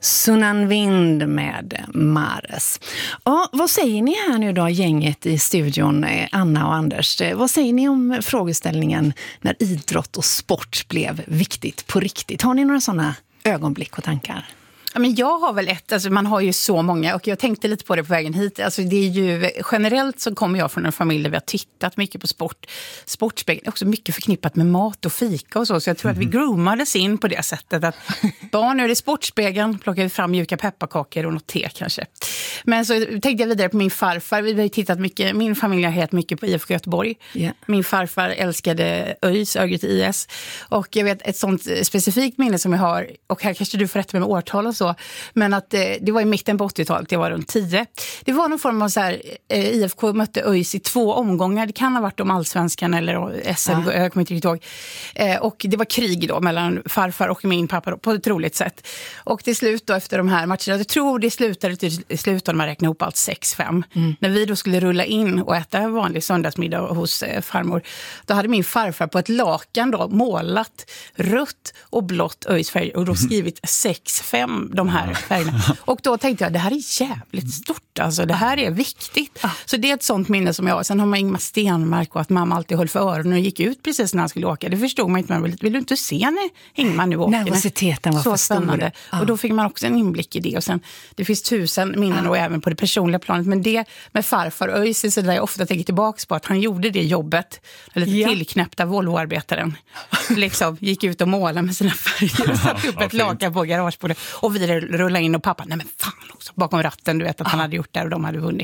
Sunnan vind med Mares. Ja, vad säger ni här nu då, gänget i studion, Anna och Anders? Vad säger ni om frågeställningen när idrott och sport blev viktigt på riktigt? Har ni några sådana ögonblick och tankar? Ja, men jag har väl alltså man har ju så många, och jag tänkte lite på det på vägen hit. Alltså det är ju, generellt så kommer jag från en familj där vi har tittat mycket på sport. Sportspegeln är också mycket förknippat med mat och fika och så jag tror att vi groomades in på det sättet att barn, nu är det Sportspegeln, plockar vi fram mjuka pepparkakor och något te kanske. Men så tänkte jag vidare på min farfar. Vi har tittat mycket, min familj har helt mycket på IFK Göteborg. Yeah. Min farfar älskade ÖIS, Örgryte IS. Och jag vet ett sånt specifikt minne som jag har, och här kanske du får rätta mig med årtal och så, men att det var i mitten på 80-talet, det var runt 10. Det var någon form av så här, IFK mötte ÖIS i 2 omgångar. Det kan ha varit om Allsvenskan eller SM, jag kommer inte riktigt ihåg. Och det var krig då mellan farfar och min pappa då, på ett roligt sätt. Och till slut då efter de här matcherna, jag tror det slutade till slut när man räknade ihop allt 6-5. När vi då skulle rulla in och äta en vanlig söndagsmiddag hos farmor, då hade min farfar på ett lakan då målat rött och blått ÖIS-färg och då skrivit 6-5 de här färgerna. Och då tänkte jag, det här är jävligt stort, alltså det här är viktigt. Så det är ett sånt minne som jag, sen har man Ingmar Stenmark och att mamma alltid höll för öronen och gick ut precis när han skulle åka. Det förstod man inte, man vill du inte se när Ingmar nu åker? Nervositeten var så för spännande. Och då fick man också en inblick i det, och sen det finns 1000 minnen och även på det personliga planet, men det med farfar ÖIS så där jag ofta tänker tillbaka på att han gjorde det jobbet, eller tillknäppta Volvo-arbetaren liksom gick ut och målade med sina färger och satt upp ett lakan på garagebordet och vi rullade in och pappa, nej men fan också, bakom ratten, du vet att han hade gjort det och de hade vunnit.